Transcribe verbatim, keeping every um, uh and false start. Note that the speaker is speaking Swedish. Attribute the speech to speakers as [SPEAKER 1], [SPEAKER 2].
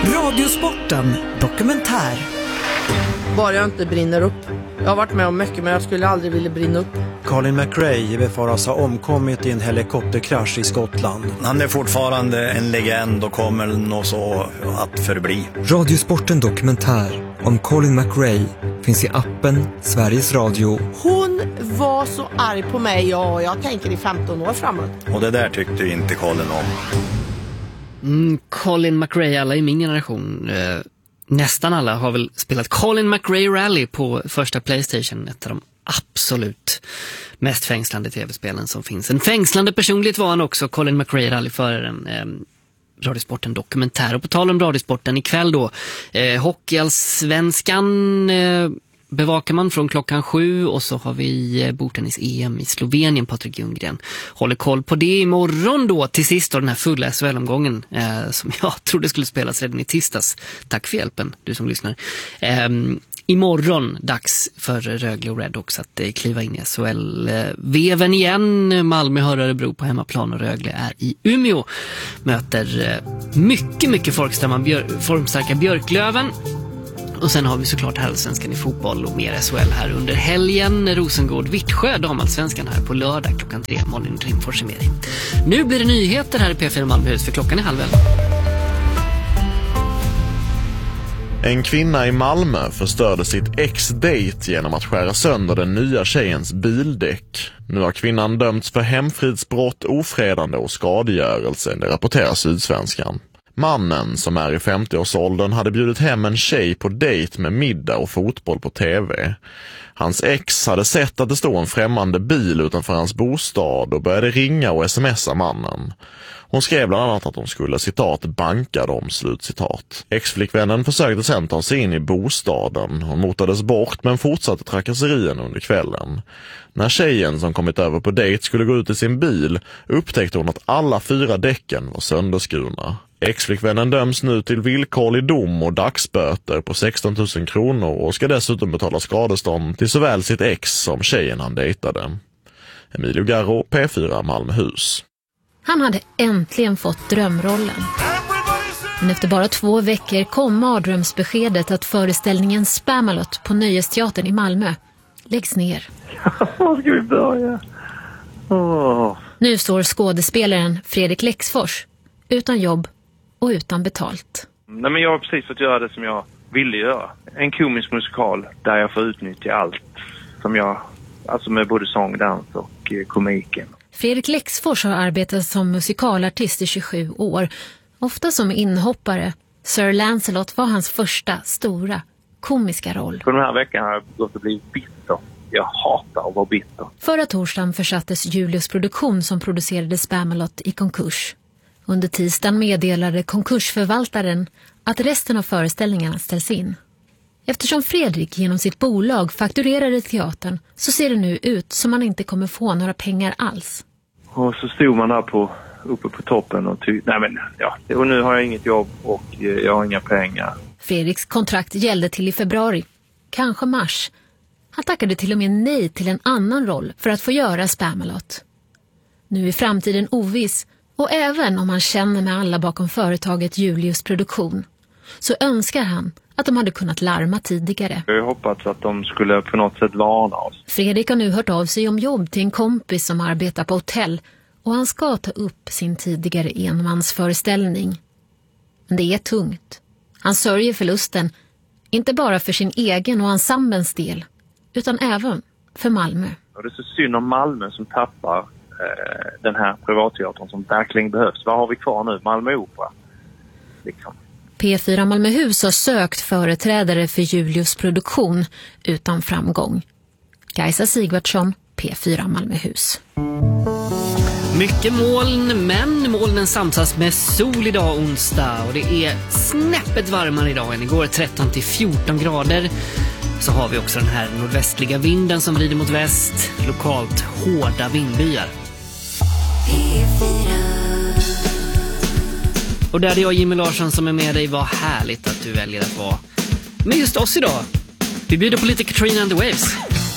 [SPEAKER 1] Radiosporten dokumentär.
[SPEAKER 2] Bara jag inte brinner upp. Jag har varit med om mycket, men jag skulle aldrig vilja brinna upp.
[SPEAKER 3] Colin McRae befaras ha omkommit i en helikopterkrasch i Skottland.
[SPEAKER 4] Han är fortfarande en legend och kommer nog så att förbli.
[SPEAKER 5] Radiosporten dokumentär om Colin McRae finns i appen Sveriges Radio.
[SPEAKER 2] Hon var så arg på mig, och jag tänker i femton år framåt.
[SPEAKER 4] Och det där tyckte inte Colin om.
[SPEAKER 6] Mm, Colin McRae, alla i min generation, eh, nästan alla har väl spelat Colin McRae Rally på första PlayStation, ett av de absolut mest fängslande tv-spelen som finns. En fängslande personlighet var han också, Colin McRae Rally-föraren. Eh, Radiosporten dokumentär. Och på tal om Radiosporten ikväll då, eh, Hockeyallsvenskan eh, bevakar man från klockan sju, och så har vi eh, bordtennis-E M i Slovenien. Patrik Ljunggren håller koll på det. Imorgon då till sist då den här fulla S H L-omgången eh, som jag trodde skulle spelas redan i tisdags. Tack för hjälpen, du som lyssnar. Eh, imorgon dags för Rögle och Redhawks att eh, kliva in i S H L-veven igen. Malmö har Örebro på hemmaplan och Rögle är i Umeå. Möter eh, mycket, mycket folkstämman björ- formstarka Björklöven. Och sen har vi såklart Allsvenskan i fotboll och mer S H L här under helgen. Rosengård-Vittsjö, damallsvenskan här på lördag klockan tre. Malin Rimfors är med dig. Nu blir det nyheter här i P fyra Malmöhus, för klockan är halv elva.
[SPEAKER 7] En kvinna i Malmö förstörde sitt ex-date genom att skära sönder den nya tjejens bildäck. Nu har kvinnan dömts för hemfridsbrott, ofredande och skadegörelse, det rapporterar Sydsvenskan. Mannen, som är i femtioårsåldern, hade bjudit hem en tjej på dejt med middag och fotboll på tv. Hans ex hade sett att det stod en främmande bil utanför hans bostad och började ringa och smsa mannen. Hon skrev bland annat att hon skulle, citat, banka dem, slutcitat. Ex-flickvännen försökte sedan ta sig in i bostaden. Hon motades bort men fortsatte trakasserien under kvällen. När tjejen som kommit över på dejt skulle gå ut i sin bil upptäckte hon att alla fyra däcken var sönderskurna. Ex-flickvännen döms nu till villkorlig dom och dagsböter på sexton tusen kronor och ska dessutom betala skadestånd till såväl sitt ex som tjejen han dejtade. Emilio Garro, P fyra Malmöhus.
[SPEAKER 8] Han hade äntligen fått drömrollen. Men efter bara två veckor kom mardrömsbeskedet att föreställningen Spamalot på Nöjesteatern i Malmö läggs ner.
[SPEAKER 9] Var ska vi börja? Oh.
[SPEAKER 8] Nu står skådespelaren Fredrik Lexfors utan jobb och utan betalt.
[SPEAKER 9] Nej, men jag har precis fått göra det som jag ville göra. En komisk musikal där jag får utnyttja allt som jag, alltså med både sång, dans och eh, komiken.
[SPEAKER 8] Fredrik Lexfors har arbetat som musikalartist i tjugosju år, ofta som inhoppare. Sir Lancelot var hans första stora komiska roll.
[SPEAKER 9] På den här veckan har jag gått och blivit bitter. Jag hatar att vara bitter.
[SPEAKER 8] Förra torsdagen försattes Julius Produktion som producerade Spamalot i konkurs. Under tisdagen meddelade konkursförvaltaren att resten av föreställningarna ställs in. Eftersom Fredrik genom sitt bolag fakturerade teatern så ser det nu ut som man inte kommer få några pengar alls.
[SPEAKER 9] Och så stod man där på, uppe på toppen och ty- nej men ja, och nu har jag inget jobb och jag har inga pengar.
[SPEAKER 8] Fredriks kontrakt gällde till i februari, kanske mars. Han tackade till och med nej till en annan roll för att få göra Spamalot. Nu är framtiden oviss, och även om han känner med alla bakom företaget Julius Produktion så önskar han att de hade kunnat larma tidigare.
[SPEAKER 9] Jag hoppats att de skulle på något sätt varna oss.
[SPEAKER 8] Fredrik har nu hört av sig om jobb till en kompis som arbetar på hotell, och han ska ta upp sin tidigare enmansföreställning. Men det är tungt. Han sörjer förlusten, inte bara för sin egen och ensemblens del, utan även för Malmö.
[SPEAKER 9] Och det är så synd om Malmö som tappar eh, den här privatteatern som verkligen behövs. Vad har vi kvar nu? Malmö Opera. Liksom.
[SPEAKER 8] P fyra Malmöhus har sökt företrädare för Julius Produktion utan framgång. Kajsa Sigvardsson, P fyra Malmöhus.
[SPEAKER 6] Mycket moln, men molnen samsas med sol idag onsdag, och det är snäppet varmare idag än igår, tretton till fjorton grader. Så har vi också den här nordvästliga vinden som vrider mot väst, lokalt hårda vindbyar. Och där är jag, Jimmy Larsson, som är med dig. Vad härligt att du väljer att vara med just oss idag. Vi bjuder på lite Katrina and the Waves.